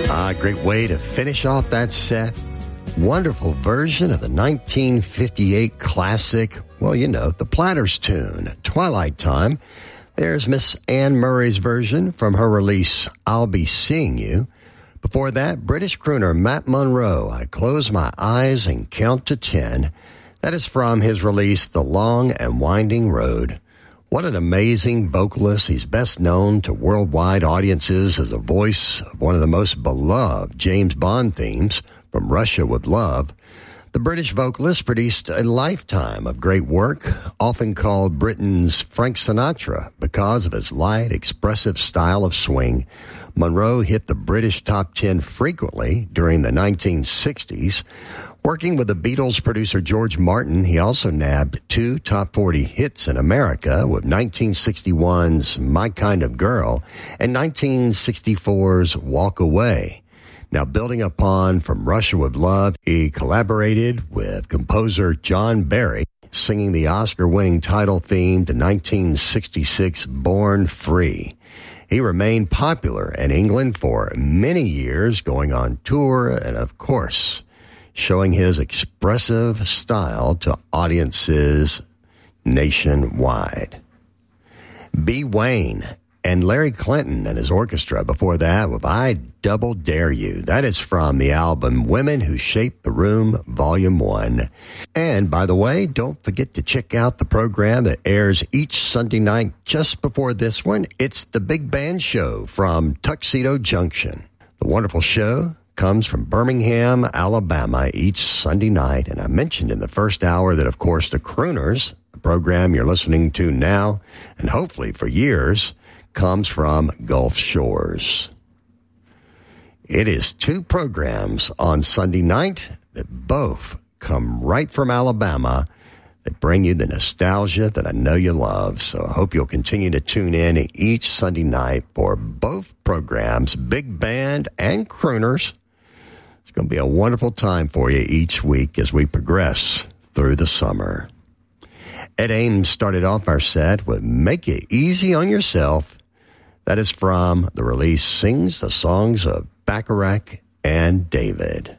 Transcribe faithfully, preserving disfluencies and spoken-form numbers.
Ah, great way to finish off that set. Wonderful version of the nineteen fifty-eight classic, well, you know, the Platters tune, Twilight Time. There's Miss Anne Murray's version from her release, I'll Be Seeing You. Before that, British crooner Matt Monro, I Close My Eyes and Count to Ten. That is from his release, The Long and Winding Road. What an amazing vocalist. He's best known to worldwide audiences as the voice of one of the most beloved James Bond themes, From Russia with Love. The British vocalist produced a lifetime of great work, often called Britain's Frank Sinatra because of his light, expressive style of swing. Monro hit the British top ten frequently during the nineteen sixties. Working with the Beatles producer George Martin, he also nabbed two top forty hits in America with nineteen sixty-one's My Kind of Girl and nineteen sixty-four's Walk Away. Now, building upon From Russia with Love, he collaborated with composer John Barry, singing the Oscar-winning title theme to nineteen sixty-six Born Free. He remained popular in England for many years, going on tour and, of course, showing his expressive style to audiences nationwide. B. Wayne and Larry Clinton and his orchestra before that with I Double Dare You. That is from the album Women Who Shaped the Room, Volume one. And, by the way, don't forget to check out the program that airs each Sunday night just before this one. It's the Big Band Show from Tuxedo Junction. The wonderful show comes from Birmingham, Alabama each Sunday night. And I mentioned in the first hour that, of course, the Crooners, the program you're listening to now, and hopefully for years, comes from Gulf Shores. It is two programs on Sunday night that both come right from Alabama that bring you the nostalgia that I know you love. So I hope you'll continue to tune in each Sunday night for both programs, Big Band and Crooners. It's going to be a wonderful time for you each week as we progress through the summer. Ed Ames started off our set with Make It Easy on Yourself. That is from the release Sings the Songs of Bacharach and David.